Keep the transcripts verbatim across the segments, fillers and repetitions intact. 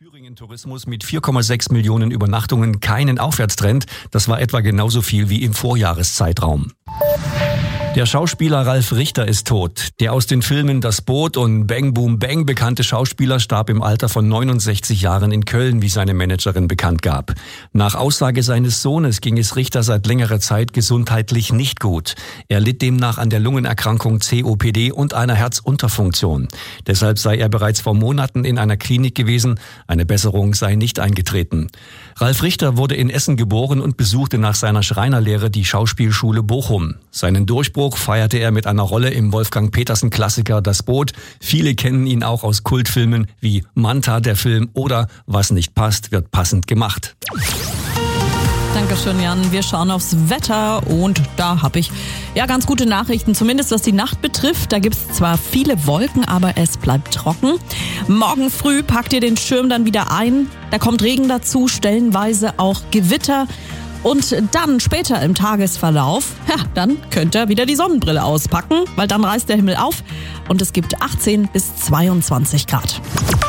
Thüringen-Tourismus mit vier Komma sechs Millionen Übernachtungen keinen Aufwärtstrend. Das war etwa genauso viel wie im Vorjahreszeitraum. Der Schauspieler Ralf Richter ist tot. Der aus den Filmen Das Boot und Bang Boom Bang bekannte Schauspieler starb im Alter von neunundsechzig Jahren in Köln, wie seine Managerin bekannt gab. Nach Aussage seines Sohnes ging es Richter seit längerer Zeit gesundheitlich nicht gut. Er litt demnach an der Lungenerkrankung C O P D und einer Herzunterfunktion. Deshalb sei er bereits vor Monaten in einer Klinik gewesen. Eine Besserung sei nicht eingetreten. Ralf Richter wurde in Essen geboren und besuchte nach seiner Schreinerlehre die Schauspielschule Bochum. Seinen Durchbruch feierte er mit einer Rolle im Wolfgang-Petersen-Klassiker Das Boot. Viele kennen ihn auch aus Kultfilmen wie Manta, der Film, oder Was nicht passt, wird passend gemacht. Dankeschön, Jan. Wir schauen aufs Wetter und da habe ich ja ganz gute Nachrichten, zumindest was die Nacht betrifft. Da gibt es zwar viele Wolken, aber es bleibt trocken. Morgen früh packt ihr den Schirm dann wieder ein. Da kommt Regen dazu, stellenweise auch Gewitter. Und dann später im Tagesverlauf, ja, dann könnt ihr wieder die Sonnenbrille auspacken, weil dann reißt der Himmel auf und es gibt achtzehn bis zweiundzwanzig Grad.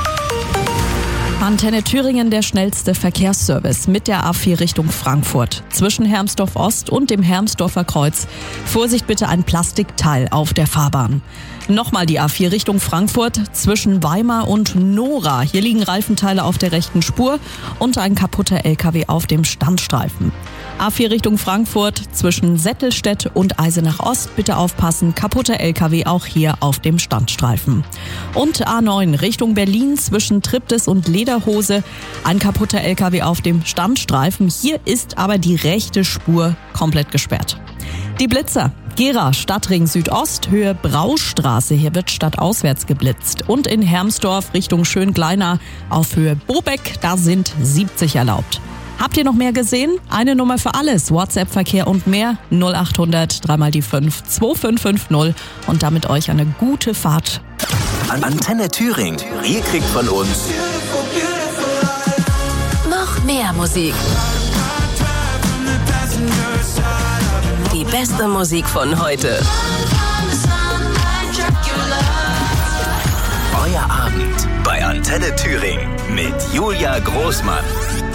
Antenne Thüringen, der schnellste Verkehrsservice mit der A vier Richtung Frankfurt. Zwischen Hermsdorf Ost und dem Hermsdorfer Kreuz. Vorsicht bitte, ein Plastikteil auf der Fahrbahn. Nochmal die A vier Richtung Frankfurt zwischen Weimar und Nora. Hier liegen Reifenteile auf der rechten Spur und ein kaputter L K W auf dem Standstreifen. A vier Richtung Frankfurt zwischen Settelstedt und Eisenach Ost. Bitte aufpassen, kaputter L K W auch hier auf dem Standstreifen. Und A neun Richtung Berlin zwischen Triptis und Lederhose. Ein kaputter L K W auf dem Standstreifen. Hier ist aber die rechte Spur komplett gesperrt. Die Blitzer. Gera, Stadtring Südost, Höhe Braustraße. Hier wird stadtauswärts geblitzt. Und in Hermsdorf Richtung Schöngleiner auf Höhe Bobeck, da sind siebzig erlaubt. Habt ihr noch mehr gesehen? Eine Nummer für alles. WhatsApp-Verkehr und mehr. null achthundert drei mal die fünf zwei fünf fünf null. Und damit euch eine gute Fahrt. Antenne Thüringen. Ihr kriegt von uns noch mehr Musik. Die beste Musik von heute. Euer Abend bei Antenne Thüringen mit Julia Großmann.